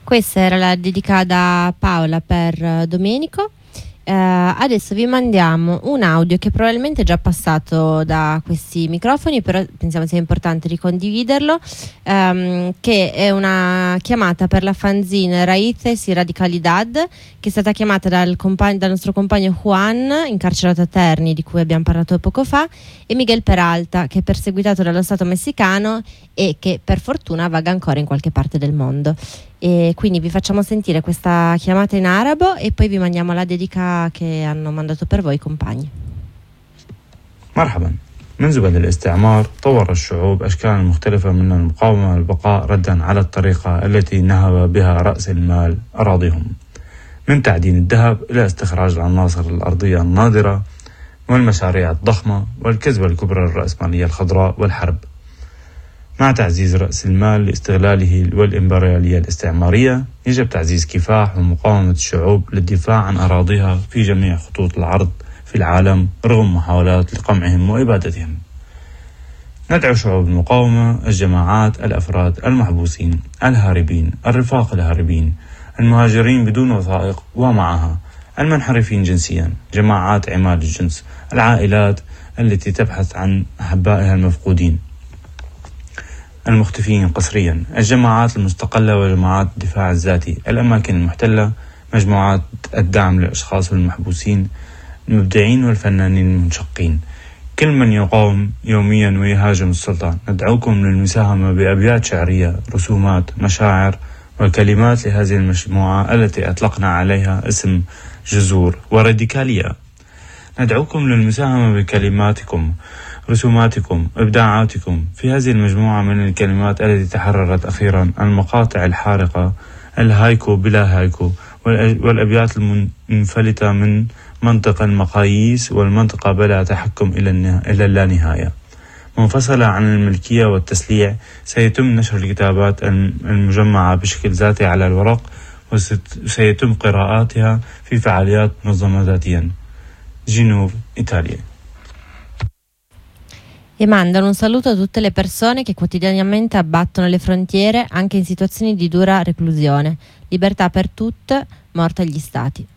Questa era la dedicata da Paola per Domenico. Adesso vi mandiamo un audio che probabilmente è già passato da questi microfoni, però pensiamo sia importante ricondividerlo, che è una chiamata per la fanzine Raíces y Radicalidad, che è stata chiamata dal nostro compagno Juan, incarcerato a Terni, di cui abbiamo parlato poco fa, e Miguel Peralta, che è perseguitato dallo Stato messicano e che per fortuna vaga ancora in qualche parte del mondo. E quindi vi facciamo sentire questa chiamata in arabo e poi vi mandiamo la dedica che hanno mandato per voi i compagni. مرحبا. منذ بدء الاستعمار طور الشعوب أشكالا مختلفة من المقاومة والبقاء ردا على الطريقة التي نهب بها رأس المال أراضيهم، من تعدين الذهب إلى استخراج العناصر الأرضية النادرة والمشاريع الضخمة والكذبة الكبرى الرأسمالية الخضراء والحرب. مع تعزيز رأس المال لاستغلاله والإمبريالية الاستعمارية، يجب تعزيز كفاح ومقاومة الشعوب للدفاع عن أراضيها في جميع خطوط العرض في العالم رغم محاولات لقمعهم وإبادتهم. ندعو شعوب المقاومة، الجماعات، الأفراد المحبوسين، الهاربين، الرفاق الهاربين، المهاجرين بدون وثائق، ومعها المنحرفين جنسيا، جماعات عمال الجنس، العائلات التي تبحث عن أحبائها المفقودين المختفين قسريا، الجماعات المستقلة وجماعات الدفاع الذاتي، الأماكن المحتلة، مجموعات الدعم للأشخاص والمحبوسين، المبدعين والفنانين المنشقين، كل من يقاوم يوميا ويهاجم السلطة. ندعوكم للمساهمة بأبيات شعرية، رسومات، مشاعر وكلمات لهذه المجموعة التي أطلقنا عليها اسم جذور وراديكالية. ندعوكم للمساهمة بكلماتكم، رسوماتكم، إبداعاتكم في هذه المجموعة من الكلمات التي تحررت أخيرا، المقاطع الحارقة، الهايكو بلا هايكو، والأبيات المنفلتة من منطق المقاييس والمنطقة بلا تحكم إلى اللانهاية، منفصلة عن الملكية والتسليع. سيتم نشر الكتابات المجمعة بشكل ذاتي على الورق، وسيتم قراءاتها في فعاليات منظمة ذاتيا. جنوب إيطاليا. E mandano un saluto a tutte le persone che quotidianamente abbattono le frontiere anche in situazioni di dura reclusione. Libertà per tutte, morte agli stati.